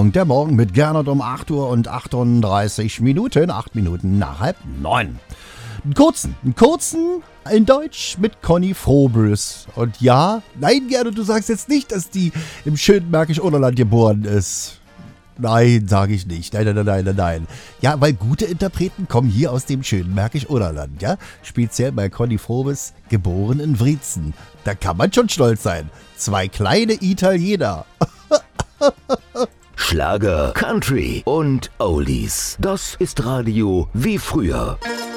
Sendung Der Morgen mit Gernot um 8 Uhr und 38 Minuten, 8 Minuten nach 8:30. Einen kurzen in Deutsch mit Conny Frobös. Und ja, nein Gernot, du sagst jetzt nicht, dass die im schönen Märkisch-Oderland geboren ist. Nein, sage ich nicht. Nein. Ja, weil gute Interpreten kommen hier aus dem schönen Märkisch-Oderland, ja? Speziell bei Conny Frobös, geboren in Wriezen. Da kann man schon stolz sein. 2 kleine Italiener. Schlager, Country und Oldies. Das ist Radio wie früher.